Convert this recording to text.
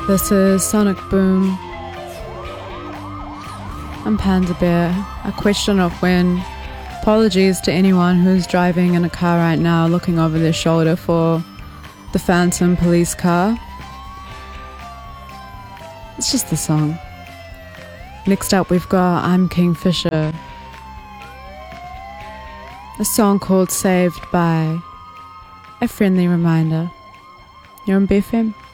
This is Sonic Boom. I'm Panda Bear. A question of when. Apologies to anyone who's driving in a car right now looking over their shoulder for the phantom police car. It's just the song. Next up we've got I'm Kingfisher. A song called Saved by A Friendly Reminder. You're on BFM.